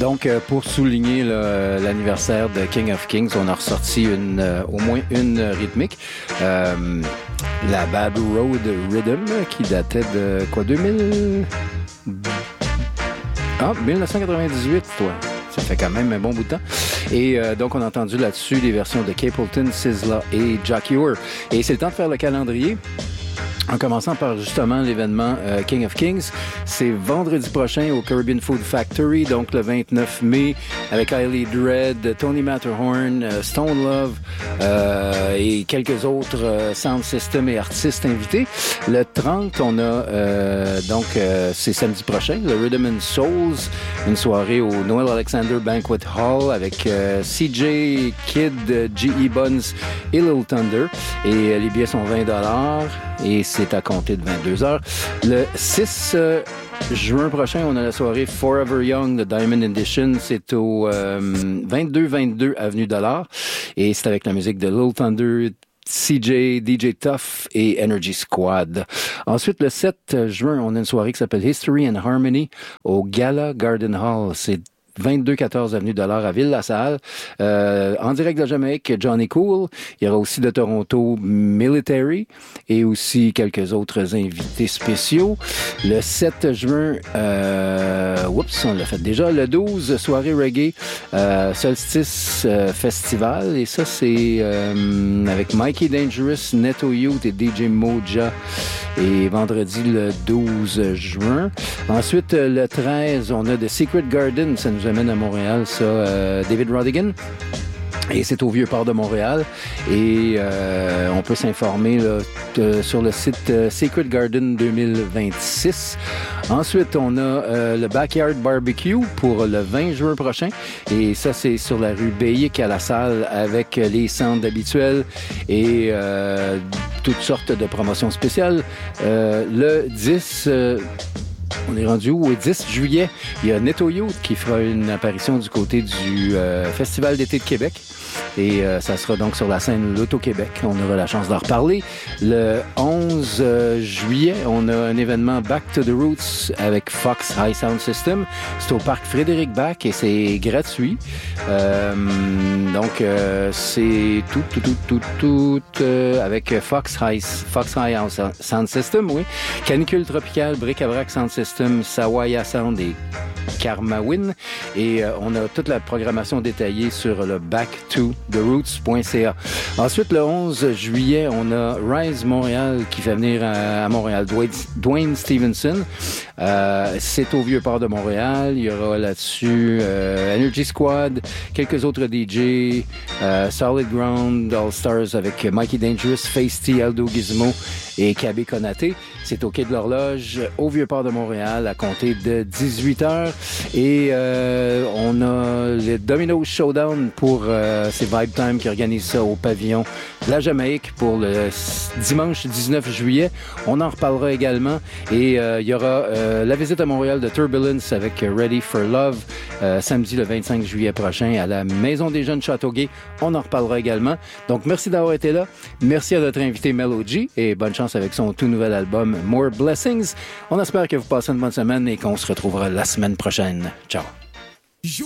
Donc, pour souligner l'anniversaire de King of Kings, on a ressorti au moins une rythmique. La Bad Road Rhythm, qui datait de quoi, 1998, toi. Ça fait quand même un bon bout de temps. Et donc, on a entendu là-dessus les versions de Capleton, Sizzla et Jack Ure. Et c'est le temps de faire le calendrier. En commençant par justement l'événement King of Kings, c'est vendredi prochain au Caribbean Food Factory, donc le 29 mai, avec Kylie Dread, Tony Matterhorn, Stone Love et quelques autres sound system et artistes invités. Le 30, on a c'est samedi prochain, le Rhythm and Souls, une soirée au Noel Alexander Banquet Hall avec CJ, Kid, G.E. Buns et Little Thunder. Et les billets sont $20 et c'est à compter de 22h. Le 6 juin prochain, on a la soirée Forever Young de Diamond Edition. C'est au 2222 Avenue Dollard et c'est avec la musique de Little Thunder, CJ, DJ Tough et Energy Squad. Ensuite, le 7 juin, on a une soirée qui s'appelle History and Harmony au Gala Garden Hall. C'est 2214 Avenue Dollard à Ville-la-Salle. En direct de la Jamaïque, Johnny Cool. Il y aura aussi de Toronto Military et aussi quelques autres invités spéciaux. Le 7 juin, on l'a fait déjà. Le 12, soirée reggae, Solstice Festival. Et ça, c'est avec Mikey Dangerous, Neto Youth et DJ Moja. Et vendredi, le 12 juin. Ensuite, le 13, on a The Secret Garden. Ça nous amène à Montréal, ça, David Rodigan. Et c'est au Vieux-Port de Montréal. Et on peut s'informer là, sur le site Secret Garden 2026. Ensuite, on a le Backyard Barbecue pour le 20 juin prochain. Et ça, c'est sur la rue Baillic à la salle avec les centres habituels et toutes sortes de promotions spéciales. Le 10... on est rendu au 10 juillet. Il y a Neto Youth qui fera une apparition du côté du Festival d'été de Québec. Et ça sera donc sur la scène L'Auto-Québec. On aura la chance d'en reparler. Le 11 juillet, on a un événement Back to the Roots avec Fox High Sound System. C'est au parc Frédéric Bach et c'est gratuit. Donc, c'est tout avec Fox High Sound System, oui. Canicule Tropicale, Bric-à-Brac Sound System, Sawaya Sound et Karmawin. Et on a toute la programmation détaillée sur le backtotheroots.ca. Ensuite, le 11 juillet, on a Rise Montréal qui fait venir à Montréal Dwayne Stevenson. C'est au Vieux-Port de Montréal. Il y aura là-dessus Energy Squad, quelques autres DJ, Solid Ground, All Stars avec Mikey Dangerous, Feisty, Aldo Gizmo et Kabé Konaté. C'est au Quai de l'Horloge, au Vieux-Port de Montréal, à compter de 18h. Et on a le Domino Showdown pour c'est Vibe Time qui organise ça au pavillon de la Jamaïque pour le dimanche 19 juillet. On en reparlera également. Et il y aura la visite à Montréal de Turbulence avec Ready for Love samedi le 25 juillet prochain à la Maison des Jeunes Châteauguay. On en reparlera également. Donc, merci d'avoir été là. Merci à notre invité Melo G et bonne chance avec son tout nouvel album More Blessings. On espère que vous passez une bonne semaine et qu'on se retrouvera la semaine prochaine. Ciao.